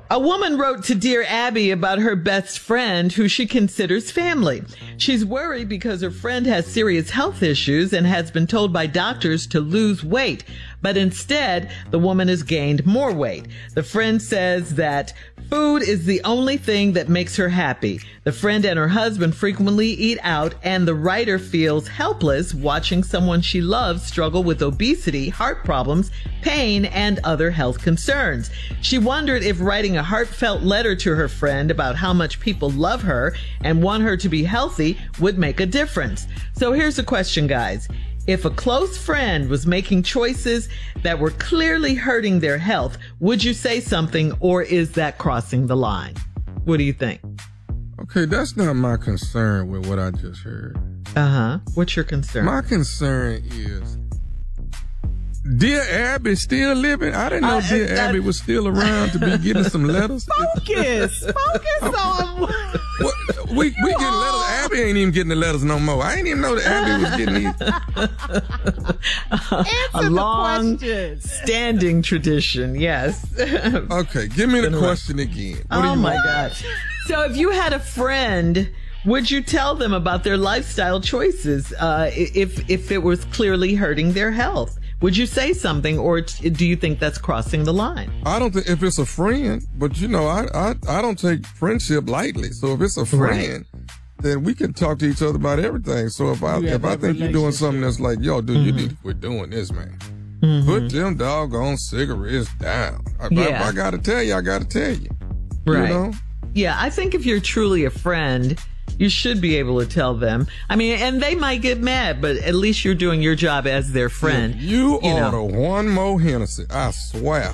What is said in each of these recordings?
A woman wrote to Dear Abby about her best friend who she considers family. She's worried because her friend has serious health issues and has been told by doctors to lose weight. But instead, the woman has gained more weight. The friend says that food is the only thing that makes her happy. The friend and her husband frequently eat out, and the writer feels helpless watching someone she loves struggle with obesity, heart problems, pain, and other health concerns. She wondered if writing a heartfelt letter to her friend about how much people love her and want her to be healthy would make a difference. So here's a question, guys. If a close friend was making choices that were clearly hurting their health, would you say something, or is that crossing the line? What do you think? Okay, that's not my concern with what I just heard. What's your concern? My concern is, Dear Abby still living? I didn't know Dear Abby was still around to be getting some letters. Focus on what? We getting letters. Abby ain't even getting the letters no more. I ain't even know that Abby was getting these. Answer a long question. Standing tradition, yes. Okay, give me the question again. Oh my gosh. So if you had a friend, would you tell them about their lifestyle choices if it was clearly hurting their health? Would you say something, or do you think that's crossing the line? I don't think, if it's a friend, but I don't take friendship lightly. So if it's a friend, then we can talk to each other about everything. So if I think you're doing something that's like, yo, dude, you need to quit doing this, man. Put them doggone cigarettes down. If I got to tell you, I got to tell you. Right. You know? Yeah, I think if you're truly a friend, you should be able to tell them. I mean, and they might get mad, but at least you're doing your job as their friend. If you order one more Hennessy, I swear.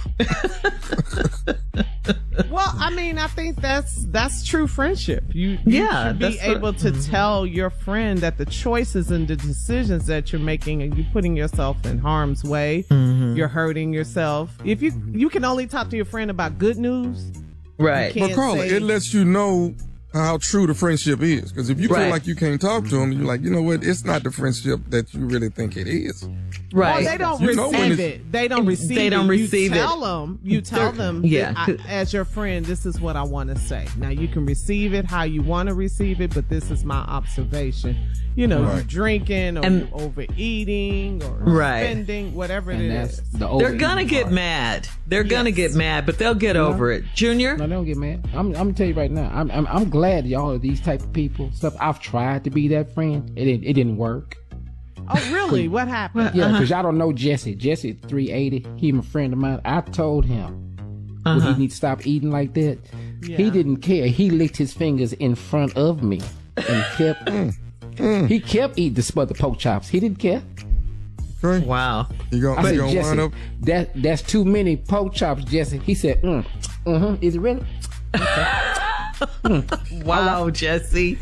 Well, I mean, I think that's true friendship. You should be able to tell your friend that the choices and the decisions that you're making, and you're putting yourself in harm's way, you're hurting yourself. If you can only talk to your friend about good news, right? But Carla, it lets you know how true the friendship is. Because if you feel like you can't talk to them, you're like, you know what? It's not the friendship that you really think it is. Right. Well, they don't receive it. They don't receive it. You tell them, as your friend, this is what I want to say. Now, you can receive it how you want to receive it, but this is my observation. You know, you're drinking, or you're overeating, or spending, whatever it is. They're going to get mad. They're going to get mad, but they'll get over it. Junior? No, they don't get mad. I'm going to tell you right now, I'm glad y'all are these type of people. Stuff I've tried to be that friend. It didn't work. Oh, really? What happened? Yeah, because y'all don't know Jesse. Jesse 380. He a friend of mine. I told him he need to stop eating like that. Yeah. He didn't care. He licked his fingers in front of me and kept... He kept eating the pork chops. He didn't care. Okay. Wow. I said, Jesse, wind up? That's too many pork chops, Jesse. He said, Is it really? Okay. Wow, Jesse.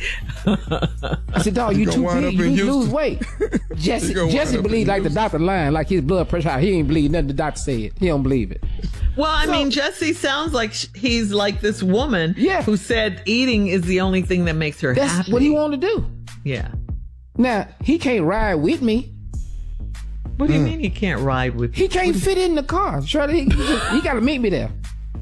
I said, dog, you too big. You need to lose weight. Jesse believed like the doctor lying, like his blood pressure high. He ain't believe nothing the doctor said. He don't believe it. Well, I mean, Jesse sounds like he's like this woman who said eating is the only thing that makes her happy. That's what he wanted to do. Yeah. Now, he can't ride with me. What do you mean he can't ride with you? He can't fit in the car. Shirley, he got to meet me there.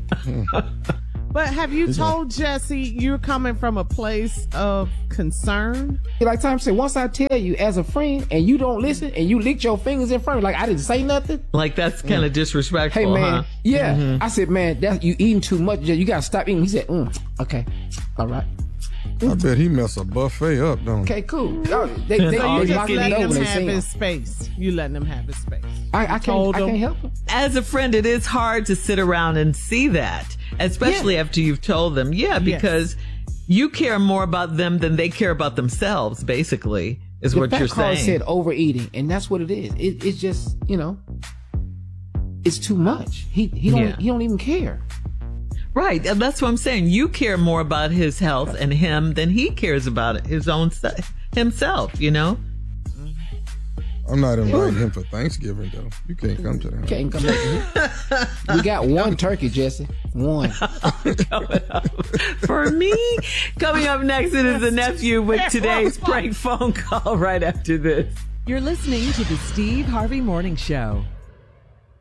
But have you told Jesse you're coming from a place of concern? Like Tom said, once I tell you as a friend and you don't listen and you licked your fingers in front of me, like I didn't say nothing. Like that's kind of disrespectful. Hey man, huh? I said, man, you eating too much. You got to stop eating. He said, okay, all right. I bet he messed a buffet up, don't he? Okay, cool. They just letting him have his space. You letting him have his space. I can't help him. As a friend, it is hard to sit around and see that, especially after you've told them. Yeah, because you care more about them than they care about themselves, basically, is what you're saying. Carl said overeating, and that's what it is. It's just, it's too much. He don't even care. Right. That's what I'm saying. You care more about his health and him than he cares about his own himself, I'm not inviting him for Thanksgiving, though. You can't come to that. Can't come to here. We got one turkey, Jesse. One. For me, coming up next, it is the nephew with today's prank phone call right after this. You're listening to the Steve Harvey Morning Show.